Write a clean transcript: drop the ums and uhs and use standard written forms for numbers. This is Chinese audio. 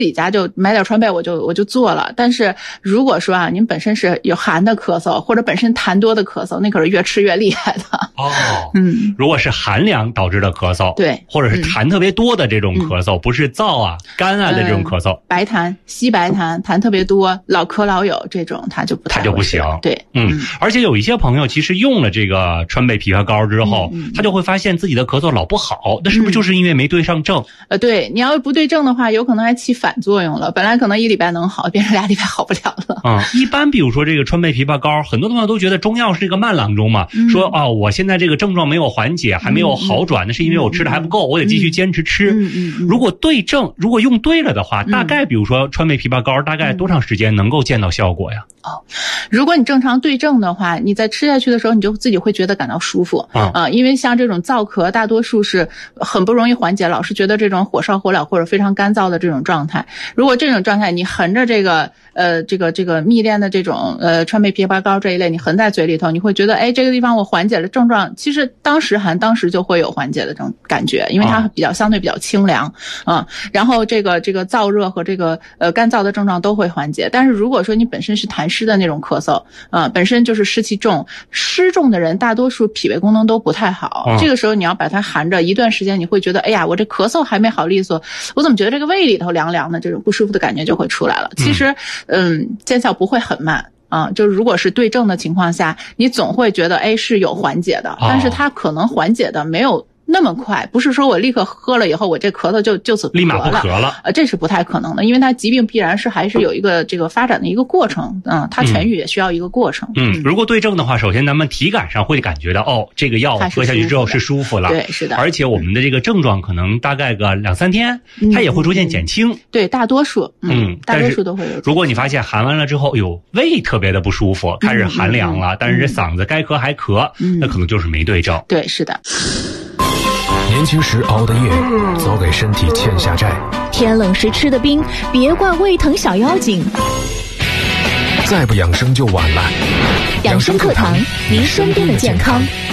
己家就买点川贝我就做了。但是如果说啊，您本身是有寒的咳嗽，或者本身痰多的咳嗽，那可是越吃越厉害的。 如果是寒凉导致的咳嗽， 对， 或者是痰特别多的这种咳嗽，不是燥啊、干啊的这种咳嗽， 白痰、稀白痰，痰特别多，老咳老有这种，它就不太不行。 对， 而且有一些朋友其实用了这个川贝枇杷膏之后，他就会发现自己的咳嗽老不好，那是不是就是因为没对上症？ 对，你要不对症的话，有可能还起反作用了。本来可能1礼拜能好，变成2礼拜好不了了。 一般比如说这个川贝枇杷膏，很多朋友都觉得中药是一个慢郎中嘛，说我现在这个症状没有缓解，还没有好转，那是因为我吃的还不够，我得继续坚持吃。如果对症，如果用对了的话，大概比如说川贝枇杷膏大概多长时间能够见到效果呀？ 如果你正常对症的话，你在吃下去的时候，你就自己会觉得感到舒服因为像这种燥咳，大多数是很不容易缓解，老是觉得这种火烧火燎或者非常干燥的这种状态。如果这种状态你含着这个蜜炼的这种川贝枇杷膏这一类，你含在嘴里头，你会觉得这个地方我缓解了症状，其实当时含当时就会有缓解的这种感觉，因为它相对比较清凉然后这个燥热和这个干燥的症状都会缓解。但是如果说你本身是痰湿的那种咳嗽本身就是湿气重，湿重的人大多数脾胃功能都不太好这个时候你要把它含着一段时间，你会觉得我这咳嗽还没好利索，我怎么觉得这个胃里头凉凉的，这种不舒服的感觉就会出来了。其实见效不会很慢就是如果是对症的情况下，你总会觉得是有缓解的，但是它可能缓解的没有那么快，不是说我立刻喝了以后我这咳嗽就此立马不咳了这是不太可能的，因为它疾病必然是还是有一个这个发展的一个过程它痊愈也需要一个过程如果对症的话，首先咱们体感上会感觉到这个药喝下去之后是舒服了， 对，是的， 而且我们的这个症状可能大概个2-3天它也会逐渐减轻对，大多数大多数都会有。 如果你发现含完了之后胃特别的不舒服，开始寒凉了但是这嗓子该咳还咳那可能就是没对症对，是的。 年轻时熬的夜，早给身体欠下债。 天冷时吃的冰，别怪胃疼小妖精。 再不养生就晚了。 养生课堂，您身边的健康。